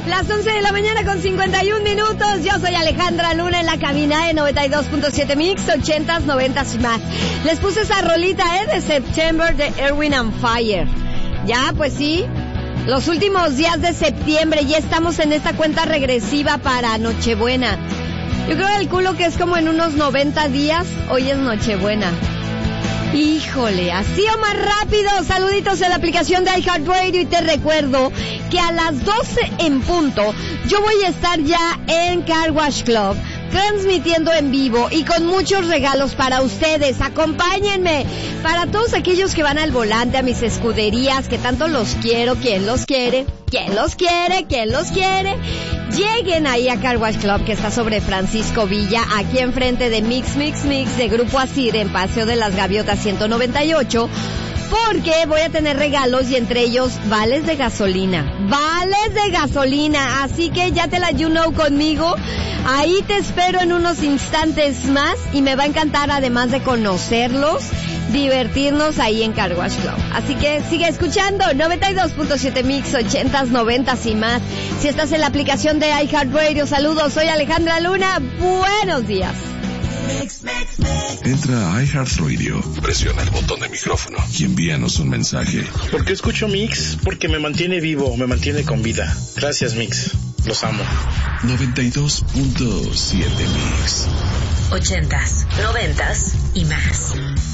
Las 11 de la mañana con 51 minutos. Yo soy Alejandra Luna en la cabina de 92.7 Mix, 80s, 90s y más. Les puse esa rolita, de September de Erwin and Fire. Ya, pues sí, los últimos días de septiembre. Ya estamos en esta cuenta regresiva para Nochebuena. Yo creo el culo que es como en unos 90 días. Hoy es Nochebuena. Híjole, así o más rápido. Saluditos en la aplicación de iHeartRadio y te recuerdo que a las 12 en punto yo voy a estar ya en Car Wash Club transmitiendo en vivo y con muchos regalos para ustedes. Acompáñenme. Para todos aquellos que van al volante, a mis escuderías, que tanto los quiero, ¿quién los quiere? ¿Quién los quiere? ¿Quién los quiere? Lleguen ahí a Car Wash Club, que está sobre Francisco Villa, aquí enfrente de Mix de Grupo Asir, en Paseo de las Gaviotas 198, porque voy a tener regalos y entre ellos vales de gasolina. Vales de gasolina, así que ya te la you know conmigo. Ahí te espero en unos instantes más y me va a encantar, además de conocerlos, divertirnos ahí en Car Wash Club. Así que sigue escuchando 92.7 Mix, 80s, 90s y más. Si estás en la aplicación de iHeartRadio, saludos, soy Alejandra Luna, buenos días. Entra a iHeartRadio, presiona el botón de micrófono y envíanos un mensaje. ¿Por qué escucho Mix? Porque me mantiene vivo, me mantiene con vida. Gracias, Mix. Los amo. 92.7 Mix. 80s, 90s y más.